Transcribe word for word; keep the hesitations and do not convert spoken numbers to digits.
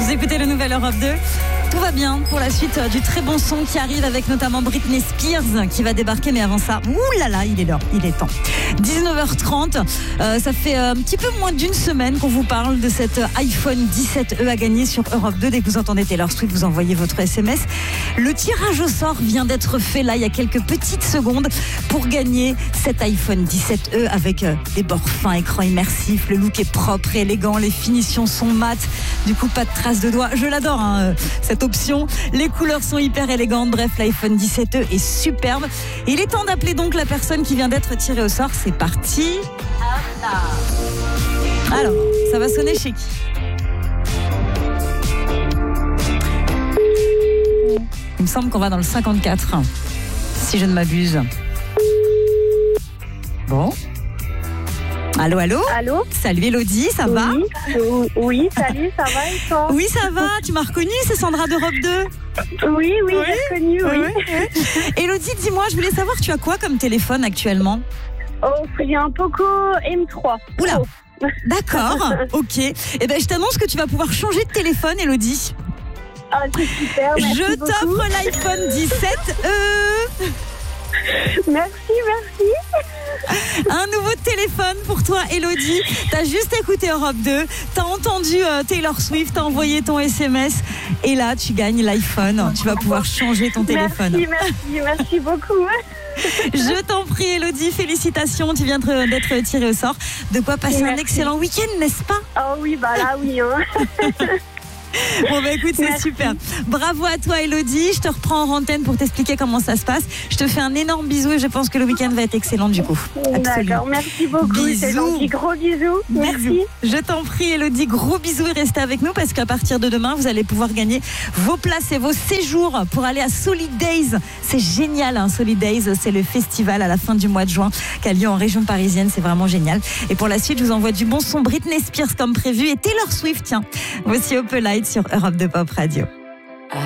Vous écoutez le Nouvel Europe deux. Tout va bien pour la suite du très bon son qui arrive avec notamment Britney Spears qui va débarquer. Mais avant ça, ouh là là, il est l'heure, il est temps. dix-neuf heures trente, euh, ça fait un petit peu moins d'une semaine qu'on vous parle de cet iPhone dix-sept E à gagner sur Europe deux. Dès que vous entendez Taylor Swift, vous envoyez votre S M S. Le tirage au sort vient d'être fait là il y a quelques petites secondes pour gagner cet iPhone dix-sept E avec euh, des bords fins, écran immersif, le look est propre et élégant, les finitions sont mates, du coup pas de traces de doigts. Je l'adore hein, cette option. Les couleurs sont hyper élégantes. Bref, l'iPhone dix-sept E est superbe. Et il est temps d'appeler donc la personne qui vient d'être tirée au sort. C'est parti. Alors, ça va sonner chez qui ? Il me semble qu'on va dans le cinquante-quatre, si je ne m'abuse. Bon. Allô, allô ? Allô ? Salut Elodie, ça oui, va ? Oui, oui, salut, ça va et toi ? Oui, ça va. Tu m'as reconnue, c'est Sandra d'Europe deux. Oui, oui, oui. J'ai reconnu, oui. oui. Elodie, dis-moi, je voulais savoir, tu as quoi comme téléphone actuellement ? Oh, j'ai un Poco M trois. Oula, oh. D'accord, ok. Eh ben, je t'annonce que tu vas pouvoir changer de téléphone, Elodie. Ah, c'est super, merci Je beaucoup. t'offre l'iPhone dix-sept E. Merci, merci. Un nouveau téléphone pour toi, Elodie. T'as juste écouté Europe deux, t'as entendu euh, Taylor Swift, t'as envoyé ton S M S et là, tu gagnes l'iPhone. Tu vas pouvoir changer ton téléphone. Merci, merci, merci beaucoup. Je t'en prie, Elodie, félicitations. Tu viens d'être tirée au sort. De quoi passer merci. Un excellent week-end, n'est-ce pas ? Oh oui, bah là, oui. Hein. Bon bah écoute, c'est Merci. super. Bravo à toi, Elodie. Je te reprends en antenne pour t'expliquer comment ça se passe. Je te fais un énorme bisou et je pense que le week-end va être excellent du coup. D'accord, merci beaucoup. Bisous. C'est gentil. Gros bisous. Merci. Bisous. Je t'en prie, Elodie. Gros bisous et restez avec nous parce qu'à partir de demain, vous allez pouvoir gagner vos places et vos séjours pour aller à Solid Days. C'est génial, hein, Solid Days. C'est le festival à la fin du mois de juin qui a lieu en région parisienne. C'est vraiment génial. Et pour la suite, je vous envoie du bon son. Britney Spears comme prévu et Taylor Swift. Tiens, voici Opelite sur Europe deux Pop Radio.